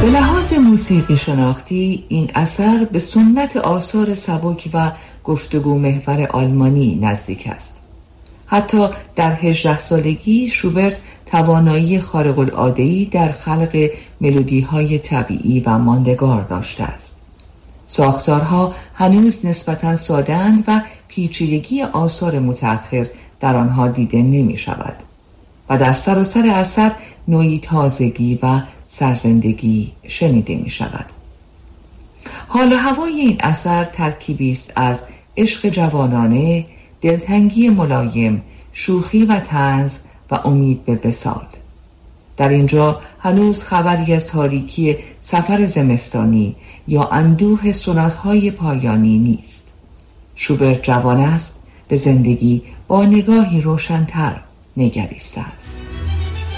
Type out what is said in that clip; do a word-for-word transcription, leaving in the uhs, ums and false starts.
به لحاظ موسیقی شناختی این اثر به سنت آثار سبک و گفتگو محور آلمانی نزدیک است. حتی در هجده سالگی شوبرت توانایی خارق العاده‌ای در خلق ملودی‌های طبیعی و ماندگار داشته است. ساختارها هنوز نسبتاً ساده‌اند و پیچیدگی آثار متأخر در آنها دیده نمی شود و در سراسر اثر نوعی تازگی و سرزندگی شنیده می شود. حال و هوای این اثر ترکیبی است از عشق جوانانه، دلتنگی ملایم، شوخی و طنز و امید به وصال. در اینجا هنوز خبری از تاریکی سفر زمستانی یا اندوه سنت‌های پایانی نیست. شوبرت جوان است، به زندگی با نگاهی روشن‌تر نگریسته است.